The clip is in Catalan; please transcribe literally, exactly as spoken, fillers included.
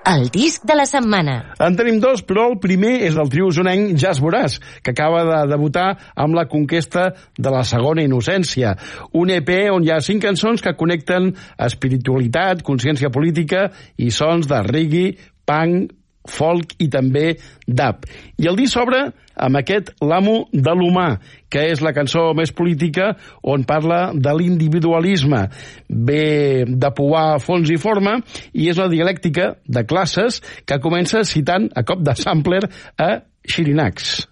El disc de la setmana. En tenim dos, però el primer és del trio usonenc Jazz Voràs, que acaba de debutar amb la conquesta de la segona innocència. Un E P on hi ha cinc cançons que connecten espiritualitat, consciència política i sons de reggae, punk, folk i també dub. I el disc s'obre amb aquest L'amo de l'humà, que és la cançó més política on parla de l'individualisme. Ve de pouar fons i forma i és una dialèctica de classes que comença citant a cop de sampler a Xirinacs.